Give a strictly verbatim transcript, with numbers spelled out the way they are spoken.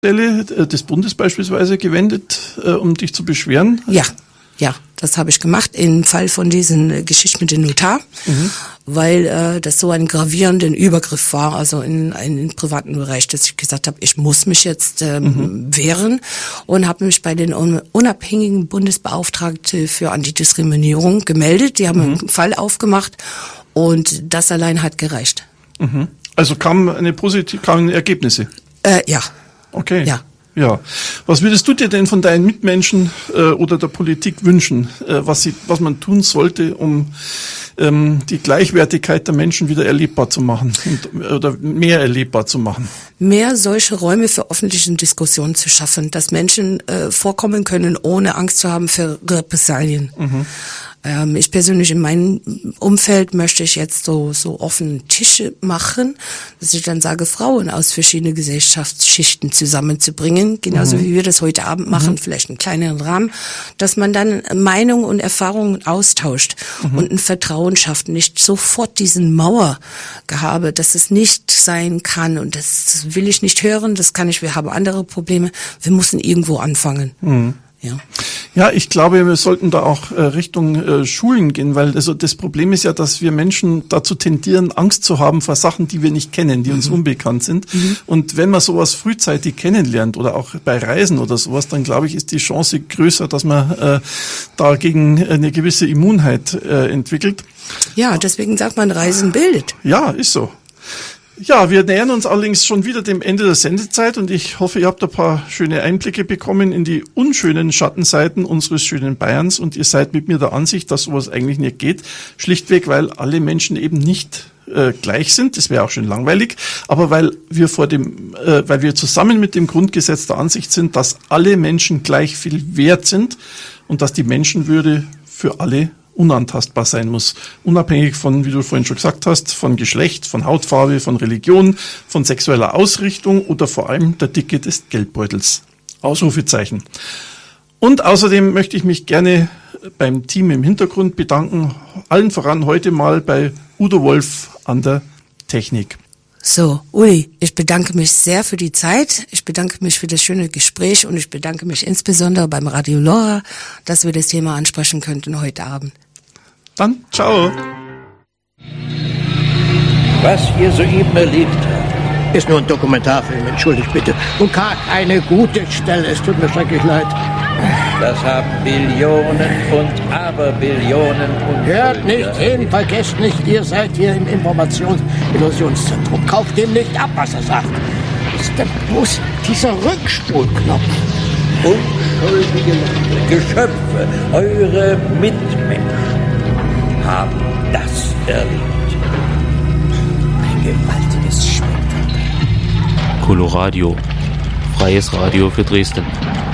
des Bundes beispielsweise gewendet, äh, um dich zu beschweren? Ja, ja, das habe ich gemacht im Fall von diesen äh, Geschichten mit dem Notar, mhm. weil äh, das so einen gravierenden Übergriff war, also in einen privaten Bereich, dass ich gesagt habe, ich muss mich jetzt ähm, mhm. wehren und habe mich bei den unabhängigen Bundesbeauftragten für Antidiskriminierung gemeldet. Die haben mhm. einen Fall aufgemacht und das allein hat gereicht. Mhm. Also kamen eine positive, kamen Ergebnisse? Äh, ja. Okay. Ja. Ja. Was würdest du dir denn von deinen Mitmenschen äh, oder der Politik wünschen, äh, was sie, was man tun sollte, um ähm, die Gleichwertigkeit der Menschen wieder erlebbar zu machen und, oder mehr erlebbar zu machen? Mehr solche Räume für öffentliche Diskussionen zu schaffen, dass Menschen äh, vorkommen können, ohne Angst zu haben für Repressalien. Mhm. Ähm, ich persönlich in meinem Umfeld möchte ich jetzt so so offene Tische machen, dass ich dann sage, Frauen aus verschiedenen Gesellschaftsschichten zusammenzubringen, genauso mhm. wie wir das heute Abend machen, mhm. vielleicht einen kleineren Rahmen, dass man dann Meinungen und Erfahrungen austauscht mhm. und ein Vertrauen schafft, nicht sofort diesen Mauergehabe, dass es nicht sein kann und das will ich nicht hören, das kann ich, wir haben andere Probleme, wir müssen irgendwo anfangen. Mhm. Ja. Ja, ich glaube, wir sollten da auch äh, Richtung äh, Schulen gehen, weil also das Problem ist ja, dass wir Menschen dazu tendieren, Angst zu haben vor Sachen, die wir nicht kennen, die mhm. uns unbekannt sind. Mhm. Und wenn man sowas frühzeitig kennenlernt oder auch bei Reisen oder sowas, dann glaube ich, ist die Chance größer, dass man äh, dagegen eine gewisse Immunheit äh, entwickelt. Ja, deswegen sagt man, Reisen bildet. Ja, ist so. Ja, wir nähern uns allerdings schon wieder dem Ende der Sendezeit und ich hoffe, ihr habt ein paar schöne Einblicke bekommen in die unschönen Schattenseiten unseres schönen Bayerns und ihr seid mit mir der Ansicht, dass sowas eigentlich nicht geht. Schlichtweg, weil alle Menschen eben nicht äh, gleich sind. Das wäre auch schön langweilig. Aber weil wir vor dem, äh, weil wir zusammen mit dem Grundgesetz der Ansicht sind, dass alle Menschen gleich viel wert sind und dass die Menschenwürde für alle unantastbar sein muss. Unabhängig von, wie du vorhin schon gesagt hast, von Geschlecht, von Hautfarbe, von Religion, von sexueller Ausrichtung oder vor allem der Dicke des Geldbeutels. Ausrufezeichen. Und außerdem möchte ich mich gerne beim Team im Hintergrund bedanken. Allen voran heute mal bei Udo Wolf an der Technik. So, Uli, ich bedanke mich sehr für die Zeit. Ich bedanke mich für das schöne Gespräch und ich bedanke mich insbesondere beim Radio Lora, dass wir das Thema ansprechen könnten heute Abend. Dann, ciao. Was ihr soeben erlebt habt, ist nur ein Dokumentarfilm, entschuldigt bitte. Und keine gute Stelle, es tut mir schrecklich leid. Das haben Billionen und Aberbillionen und... Hört nicht hin, vergesst nicht, ihr seid hier im Informations-Illusionszentrum. Kauft dem nicht ab, was er sagt. Ist denn bloß dieser Rückspulknopf? Unschuldige Geschöpfe, eure Mitmenschen, haben das erlebt. Ein gewaltiges Spektakel. Coloradio, freies Radio für Dresden.